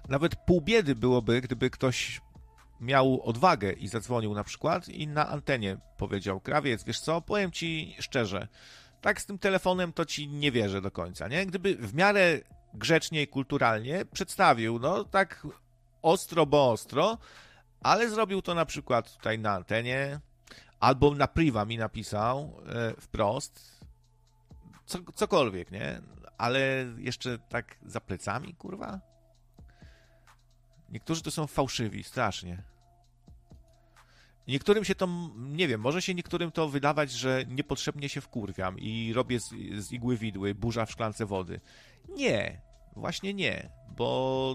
Nawet pół biedy byłoby, gdyby ktoś miał odwagę i zadzwonił na przykład i na antenie powiedział: krawiec, wiesz co, powiem ci szczerze, tak z tym telefonem to ci nie wierzę do końca, nie? Gdyby w miarę grzecznie i kulturalnie przedstawił, no tak ostro, bo ostro, ale zrobił to na przykład tutaj na antenie, albo na priva mi napisał wprost, cokolwiek, nie? Ale jeszcze tak za plecami, kurwa? Niektórzy to są fałszywi, strasznie. Niektórym się to, nie wiem, może się niektórym to wydawać, że niepotrzebnie się wkurwiam i robię z igły widły, burza w szklance wody. Nie, właśnie nie, bo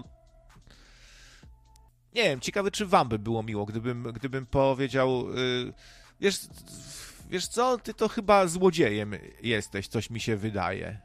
nie wiem, ciekawe, czy wam by było miło, gdybym powiedział, wiesz co, ty to chyba złodziejem jesteś, coś mi się wydaje.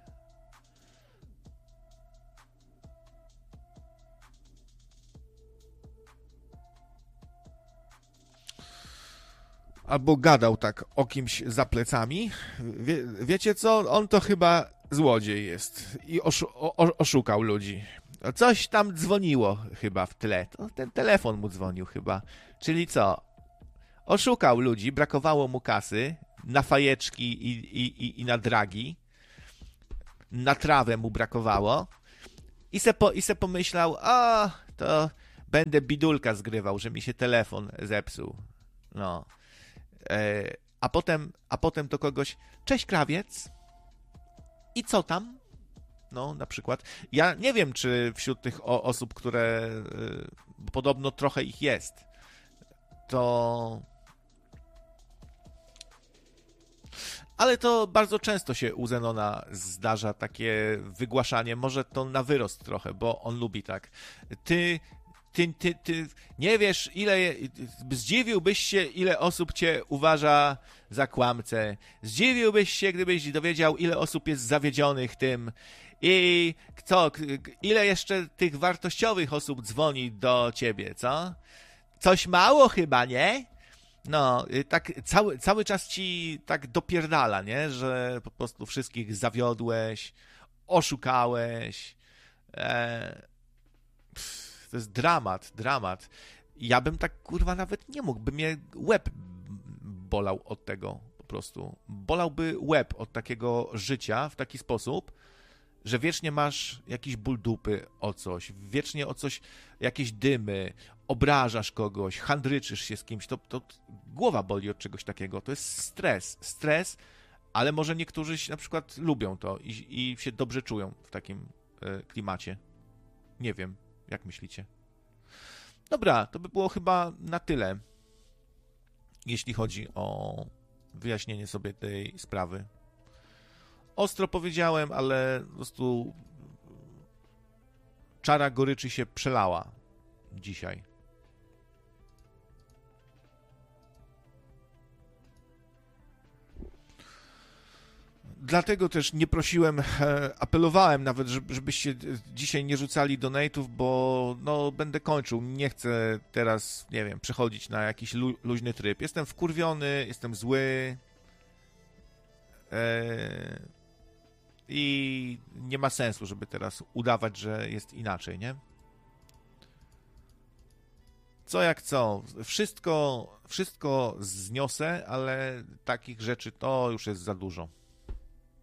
Albo gadał tak o kimś za plecami. Wiecie co? On to chyba złodziej jest i oszukał ludzi. Coś tam dzwoniło chyba w tle. To ten telefon mu dzwonił chyba. Czyli co? Oszukał ludzi, brakowało mu kasy na fajeczki i na dragi. Na trawę mu brakowało. I se pomyślał, a to będę bidulka zgrywał, że mi się telefon zepsuł. No. A potem do kogoś: cześć krawiec, i co tam? No, na przykład. Ja nie wiem, czy wśród tych osób, które bo podobno trochę ich jest, to... Ale to bardzo często się u Zenona zdarza takie wygłaszanie, może to na wyrost trochę, bo on lubi tak. Ty nie wiesz, zdziwiłbyś się, ile osób cię uważa za kłamcę. Zdziwiłbyś się, gdybyś dowiedział, ile osób jest zawiedzionych tym. I co, ile jeszcze tych wartościowych osób dzwoni do ciebie, co? Coś mało chyba, nie? No, tak cały czas ci tak dopierdala, nie? Że po prostu wszystkich zawiodłeś, oszukałeś. To jest dramat. Ja bym tak, kurwa, nawet nie mógł, by mnie łeb bolał od tego po prostu. Bolałby łeb od takiego życia w taki sposób, że wiecznie masz jakiś ból dupy o coś, wiecznie o coś, jakieś dymy, obrażasz kogoś, handryczysz się z kimś, to głowa boli od czegoś takiego. To jest stres, ale może niektórzy na przykład lubią to i się dobrze czują w takim klimacie. Nie wiem. Jak myślicie? Dobra, to by było chyba na tyle, jeśli chodzi o wyjaśnienie sobie tej sprawy. Ostro powiedziałem, ale po prostu czara goryczy się przelała dzisiaj. Dlatego też nie prosiłem, apelowałem nawet, żebyście dzisiaj nie rzucali donate'ów, bo no, będę kończył. Nie chcę teraz, nie wiem, przechodzić na jakiś luźny tryb. Jestem wkurwiony, jestem zły i nie ma sensu, żeby teraz udawać, że jest inaczej, nie? Co jak co. Wszystko zniosę, ale takich rzeczy to już jest za dużo.